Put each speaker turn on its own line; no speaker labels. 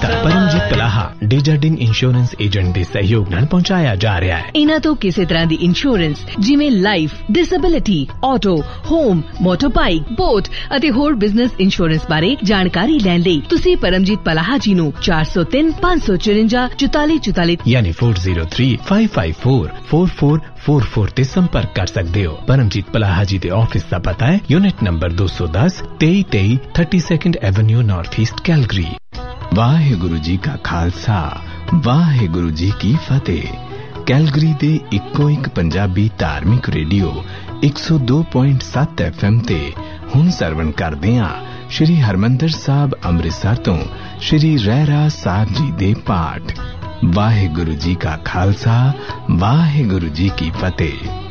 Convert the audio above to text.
तक Paramjit पलाहा डेजर्डिन insurance agent दे सहयोग नाल पहुंचाया जा रहा है।
इन्हां तो किसी तरह दी इंश्योरेंस जिवें life, disability, auto, home, motor bike, boat अते होर बिजनेस इंश्योरेंस बारे जानकारी लैण लई तुसीं परमजीत पलाहा जी नूं 403 554 4444
यानी 4035544444 ते संपर्क कर सकते हो। परमजीत पलाहा जी दे ऑफिस का पता है unit number 210 2323 32nd Avenue north east Calgary. Waheguru ji का खालसा वाहेगुरु जी की फतेह। कैलगरी दे इक्को एक पंजाबी धार्मिक रेडियो 102.7 FM ते हुण सरवण करदे हां श्री हरमंदर साहब अमृतसर तो श्री रहरा साहब जी दे पाठ। वाहेगुरु जी का खालसा वाहेगुरु जी की फतेह।